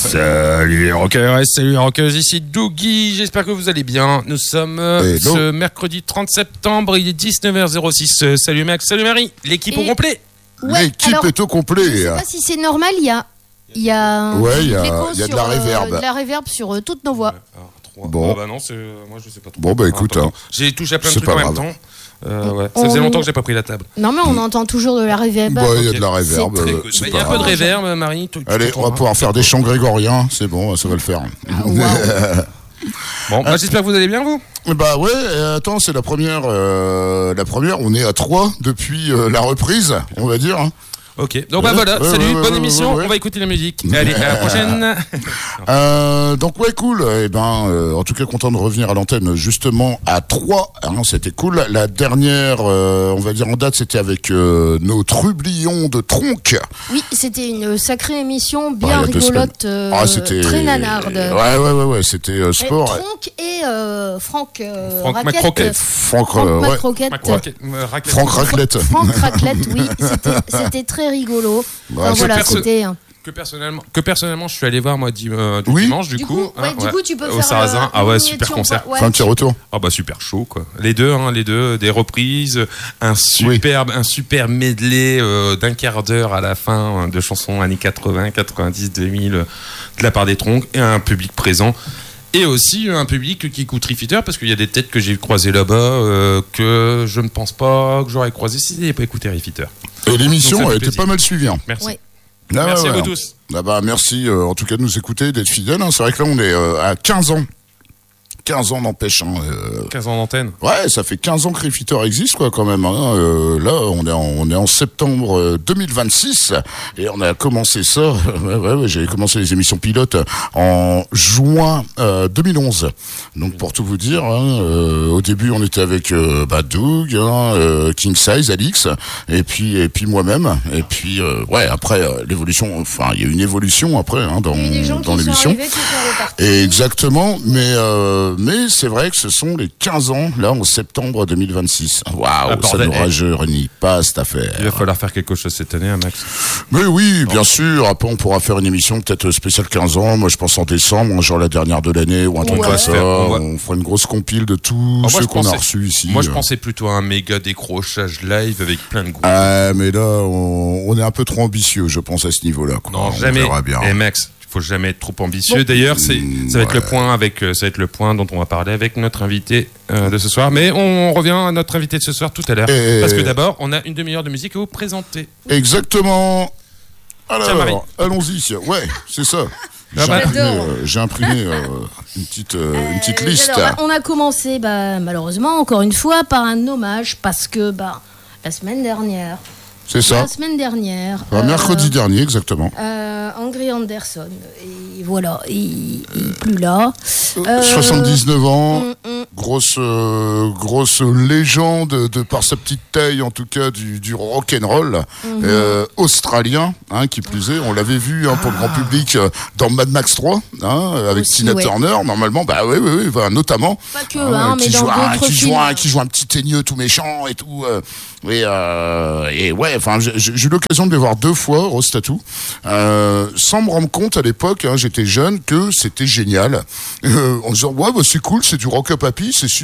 Salut les rockers et salut les rockeuses, ici Dougie, j'espère que vous allez bien. Nous sommes ce mercredi 30 septembre, il est 19h06. Salut Max, salut Marie, l'équipe au complet. Ouais, l'équipe est au complet. Je sais pas si c'est normal, il y a de la réverb. De la réverb sur toutes nos voix. Bon. Bah non, moi je sais pas trop. Bon bah écoute, j'ai touché à plein de trucs en même temps. Ça faisait longtemps que j'ai pas pris la table. Non mais on entend toujours de la réverb. Bah il y a de la réverb. Il y a un peu de réverb, Marie. Allez, on va pouvoir faire des chants grégoriens, c'est bon, ça va le faire. Wow. Bon, j'espère que vous allez bien vous. Bah ouais, attends, c'est la première, on est à 3 depuis la reprise, on va dire. Ok, donc voilà, salut, bonne émission, on va écouter la musique. Allez, à la prochaine. Donc ouais, cool. En tout cas, content de revenir à l'antenne justement à 3. C'était cool. La dernière, on va dire en date, c'était avec nos trublions de Tronc. Oui, c'était une sacrée émission, bien rigolote, c'était très nanarde. Ouais, c'était sport. Tronc et Franck Macroquette. Franck Raclette. Franck Raclette, oui, c'était très rigolo. C'était que personnellement je suis allé voir moi dimanche du coup tu peux au faire Sarrazin. Super concert. Un petit retour. Super chaud quoi. Les deux des reprises, un super medley d'un quart d'heure à la fin de chansons années 80, 90, 2000 de la part des Troncs et un public présent. Et aussi un public qui écoute Refitter parce qu'il y a des têtes que j'ai croisées là-bas que je ne pense pas que j'aurais croisées si je n'avais pas écouté Refitter. Et l'émission a été pas mal suivie. Merci. Ouais. Merci à vous tous. Merci en tout cas de nous écouter, d'être fidèles. C'est vrai que là on est à 15 ans. 15 ans n'empêche. 15 ans d'antenne. Ouais, ça fait 15 ans que Refitter existe, quoi, quand même. Là, on est en septembre 2026 et on a commencé ça. J'ai commencé les émissions pilotes en juin 2011. Donc, pour tout vous dire, au début, on était avec Doug, King Size, Alix, et puis moi-même. Et puis, après, l'évolution. Enfin, il y a une évolution après dans l'émission. Exactement, mais c'est vrai que ce sont les 15 ans, là, en septembre 2026. Waouh, ça ne rajeunit pas cette affaire. Il va falloir faire quelque chose cette année, Max. Mais oui, bien sûr. Après, on pourra faire une émission peut-être spéciale 15 ans. Moi, je pense en décembre, genre la dernière de l'année ou un truc comme ça. On fera une grosse compile de tous ceux qu'on a reçus ici. Moi, je pensais plutôt à un méga décrochage live avec plein de groupes. Mais là, on est un peu trop ambitieux, je pense, à ce niveau-là. Non, jamais. On verra bien. Et Max, faut jamais être trop ambitieux. D'ailleurs, ça va être le point dont on va parler avec notre invité de ce soir. Mais on revient à notre invité de ce soir tout à l'heure. Parce que d'abord, on a une demi-heure de musique à vous présenter. Exactement. Alors, tiens, allons-y. Ouais, c'est ça. J'ai imprimé une petite liste. Alors, on a commencé, malheureusement, encore une fois, par un hommage parce que la semaine dernière. C'est ça. La semaine dernière. Mercredi dernier, exactement. Angry Anderson. Et voilà, il n'est plus là. 79 ans. Grosse légende de par sa petite taille, en tout cas, du rock'n'roll. Australien, qui plus est. On l'avait vu pour le grand public dans Mad Max 3, avec aussi, Tina Turner, normalement. Notamment. Pas que, mais dans d'autres films. Qui joue un petit teigneux tout méchant et tout. J'ai eu l'occasion de les voir 2 fois, Rose Tattoo, sans me rendre compte à l'époque, j'étais jeune, que c'était génial. En disant, c'est cool, c'est du rock-up happy, c'est super.